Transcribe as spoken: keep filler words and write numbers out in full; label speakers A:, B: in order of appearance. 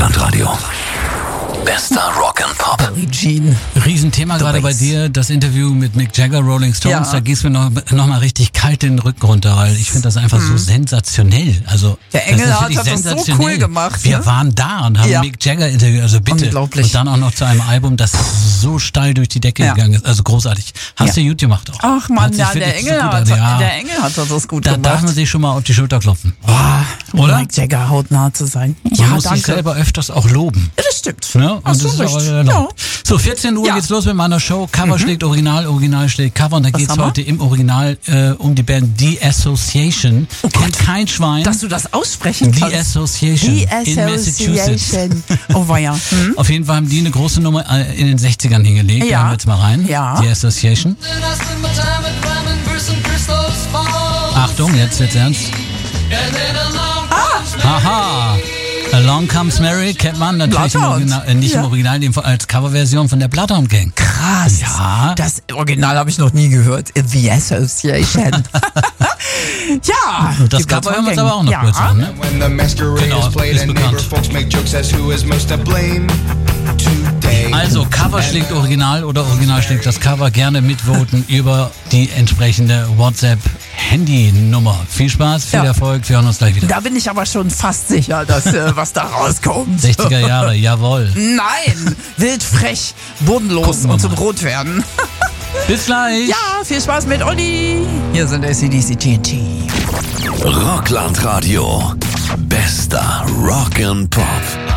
A: Rocklandradio. Bester Rock and Pop.
B: Billie Jean.
C: Riesenthema gerade bei dir, das Interview mit Mick Jagger, Rolling Stones.
B: Ja.
C: Da ging's mir noch, noch mal richtig kalt den Rücken runter, weil ich finde das einfach mhm. so sensationell. Also
B: der Engel
C: das
B: hat das so cool gemacht.
C: Wir
B: ne?
C: waren da und haben
B: ja.
C: Mick Jagger interviewt, also bitte.
B: Unglaublich.
C: Und dann auch noch zu einem Album, das so steil durch die Decke
B: ja.
C: gegangen ist. Also großartig. Hast ja. du gut gemacht auch.
B: Ach man, ja, der Engel, hat,
C: ja.
B: der Engel hat das gut
C: da
B: gemacht.
C: Da darf man sich schon mal auf die Schulter klopfen.
B: Oh,
C: oder?
B: Mick Jagger hautnah zu sein.
C: Man
B: ja,
C: muss
B: danke.
C: sich selber öfters auch loben.
B: Ja, das stimmt.
C: Ne? Und
B: Hast
C: das
B: du
C: ist
B: recht.
C: auch erlaubt.
B: Ja.
C: So, vierzehn Uhr
B: ja.
C: geht's los mit meiner Show. Cover mhm. schlägt Original, Original schlägt Cover. Und da
B: Was
C: geht's
B: haben wir?
C: heute im Original äh, um die Band The Association.
B: Oh
C: Kennt kein Schwein.
B: Dass du das aussprechen
C: The
B: kannst.
C: Association
B: The
C: in Massachusetts.
B: Association. Oh weia. Hm?
C: Auf jeden Fall haben die eine große Nummer äh, in den sechzigern hingelegt.
B: Ja.
C: Da hören wir jetzt mal rein.
B: Ja.
C: The Association. Achtung, jetzt wird's ernst.
B: Ah.
C: Aha. Along Comes Mary kennt man natürlich im Original, äh, nicht
B: ja.
C: im Original, dem als Coverversion von der Bloodhound Gang.
B: Krass.
C: Ja.
B: Das Original habe ich noch nie gehört. The Association. Ja.
C: Das Cover hören wir uns aber auch noch
B: ja.
C: kurz an. Ne?
D: Genau,
C: ist bekannt. Also Cover schlägt Original oder Original schlägt das Cover. Gerne mitvoten über die entsprechende WhatsApp-Handy-Nummer. Viel Spaß, viel
B: ja.
C: Erfolg, wir hören uns gleich wieder.
B: Da bin ich aber schon fast sicher, dass äh, was da rauskommt.
C: sechziger Jahre, jawohl.
B: Nein, wild frech, bodenlos und zum Rot werden.
C: Bis gleich.
B: Ja, viel Spaß mit Olli. Hier sind A C D C T N T.
A: Rocklandradio. Bester Rock and Pop.